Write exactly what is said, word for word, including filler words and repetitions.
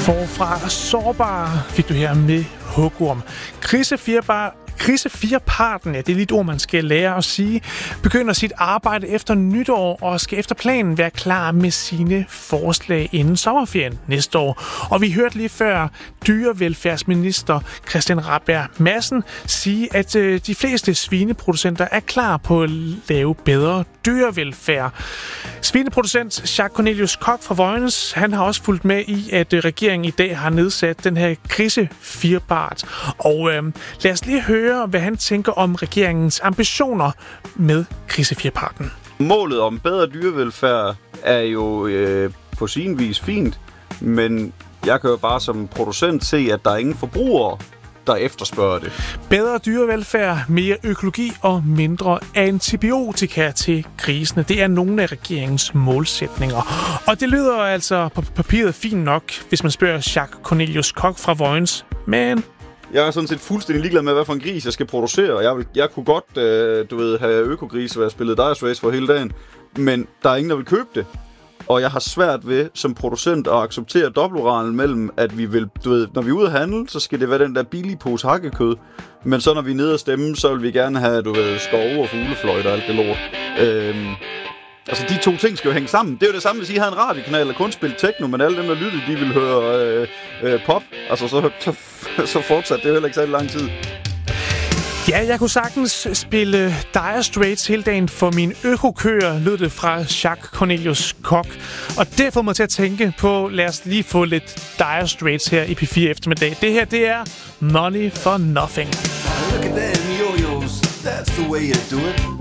Forfra sårbare fik du her med hugorm. Krisefirbar Krisefirparten, ja, det er lidt ord, man skal lære at sige, begynder sit arbejde efter nytår og skal efter planen være klar med sine forslag inden sommerferien næste år. Og vi hørte lige før dyrevelfærdsminister Christian Rabjerg Madsen sige, at øh, de fleste svineproducenter er klar på at lave bedre dyrevelfærd. Svineproducent Jacques Cornelius Koch fra Vojens, han har også fulgt med i, at øh, regeringen i dag har nedsat den her Krisefirpart. Og øh, lad os lige høre, hvad han tænker om regeringens ambitioner med Krisefirparten. Målet om bedre dyrevelfærd er jo øh, på sin vis fint, men jeg kan jo bare som producent se, at der er ingen forbrugere, der efterspørger det. Bedre dyrevelfærd, mere økologi og mindre antibiotika til grisene. Det er nogle af regeringens målsætninger. Og det lyder altså på papiret fint nok, hvis man spørger Jacques Cornelius Koch fra Vojens. Men jeg er sådan set fuldstændig ligeglad med, hvad for en gris jeg skal producere. Jeg, vil, jeg kunne godt, øh, du ved, have økogris, hvor jeg spillede Dire Straits for hele dagen. Men der er ingen, der vil købe det. Og jeg har svært ved, som producent, at acceptere dobbeltmoralen mellem, at vi vil, du ved, når vi er ude at handle, så skal det være den der billige pose hakkekød. Men så når vi er nede og stemme, så vil vi gerne have, du ved, skove og fuglefløjt og alt det lort. Øhm, altså, de to ting skal jo hænge sammen. Det er jo det samme, hvis I havde en radiokanal, og kun spille techno, men alle dem, der lyttede, de ville høre øh, øh, pop. Altså, så, så, så fortsat. Det er heller ikke særlig lang tid. Ja, jeg kunne sagtens spille Dire Straits hele dagen for mine økokøer, lød det fra Jacques Cornelius Koch. Og det får mig til at tænke på, lad os lige få lidt Dire Straits her i P fire eftermiddag. Det her, det er Money for Nothing. Look at them yo-yos, that's the way you do it.